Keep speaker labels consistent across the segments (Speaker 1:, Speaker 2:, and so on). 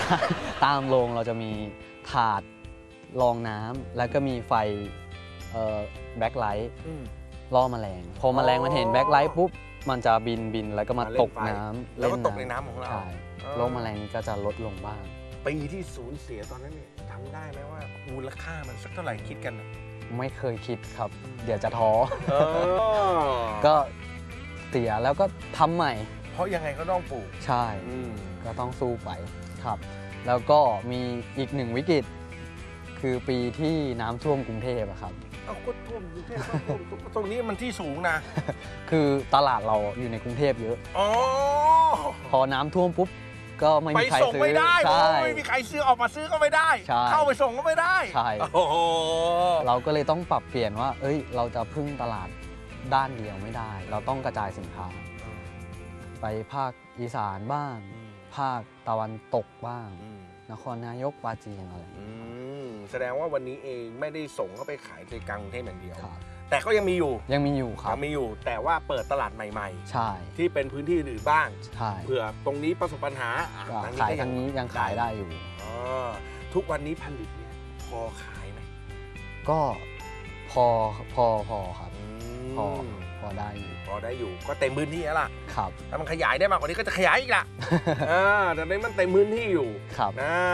Speaker 1: ตามโรงเราจะมีถาดรองน้ำแล้วก็มีไฟแบ็คไลท์ล่อแมลงพอแมลงมันเห็นแบ็คไลท์ปุ๊บมันจะบินแล้วก็มาตกน้ำ
Speaker 2: แล้วก็ตกในน้ำของเรา
Speaker 1: ใช่โรคแมลงก็จะลดลงบ้าง
Speaker 2: ปีที่สูญเสียตอนนั้นเนี่ยทำได้ไหมว่ามูลค่ามันสักเท่าไหร่คิดกัน
Speaker 1: ไม่เคยคิดครับเดี๋ยวจะท้อก็เสียแล้วก็ทำใหม่
Speaker 2: เพราะยังไงก็ต้องปลูก
Speaker 1: ใช่ก็ต้องสู้ไปครับแล้วก็มีอีกหนึ่งวิกฤตคือปีที่น้ำท่วมกรุงเทพครับ
Speaker 2: เอาก็ท่วมกรุงเทพตรงนี้มันที่สูงนะ
Speaker 1: คือตลาดเราอยู่ในกรุงเทพเยอะพอน้ำท่วมปุ๊บก็ไม่มีใครซื้อ
Speaker 2: ไม่ได้ไม่มีใครซื้อออกมาซื้อก็ไม่ได้เข้าไปส่งก็ไม่ได้
Speaker 1: ใช่เราก็เลยต้องปรับเปลี่ยนว่าเราจะพึ่งตลาดด้านเดียวไม่ได้เราต้องกระจายสินค้าไปภาคอีสานบ้างภาคตะวันตกบ้างนครนายกปราจีนอะไร
Speaker 2: แสดงว่าวันนี้เองไม่ได้ส่งเข้าไปขายในกลางกรุงเทพอย่างเดียวแต่ก็ยังมีอยู่
Speaker 1: ครับยังมีอยู่
Speaker 2: แต่ว่าเปิดตลาดใหม่
Speaker 1: ๆใช่
Speaker 2: ที่เป็นพื้นที่อื่นบ้าง
Speaker 1: ใช่
Speaker 2: เผื่อตรงนี้ประสบปัญหา
Speaker 1: ขายทางนี้ยังขายได้อยู่
Speaker 2: ทุกวันนี้ผลิตเนี่ยพอขายไหม
Speaker 1: ก็พอครับพอได้
Speaker 2: อยู่ก็เต็มพื้นที่แล้วล่ะ
Speaker 1: ครับ
Speaker 2: ถ้ามันขยายได้มากกว่านี้ก็จะขยายอีกล่ะแต่ในมันเต็มพื้นที่อยู่
Speaker 1: ครับ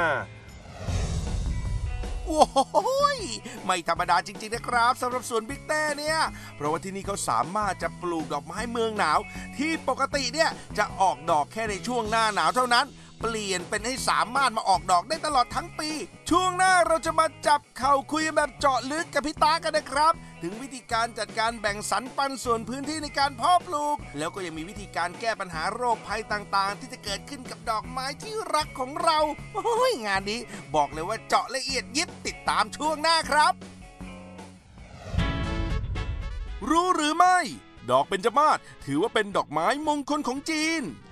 Speaker 2: โอ้โหไม่ธรรมดาจริงๆนะครับสำหรับสวนบิ๊กเต้เนี่ยเพราะว่าที่นี่เขาสามารถจะปลูกดอกไม้เมืองหนาวที่ปกติเนี่ยจะออกดอกแค่ในช่วงหน้าหนาวเท่านั้นเปลี่ยนเป็นให้สามารถมาออกดอกได้ตลอดทั้งปีช่วงหน้าเราจะมาจับเข่าคุยแบบเจาะลึกกับพี่ตากันนะครับถึงวิธีการจัดการแบ่งสรรปันส่วนพื้นที่ในการเพาะปลูกแล้วก็ยังมีวิธีการแก้ปัญหาโรคภัยต่างๆที่จะเกิดขึ้นกับดอกไม้ที่รักของเราโอ้ยงานนี้บอกเลยว่าเจาะละเอียดยิบติดตามช่วงหน้าครับรู้หรือไม่ดอกเบญจมาศถือว่าเป็นดอกไม้มงคลของจีน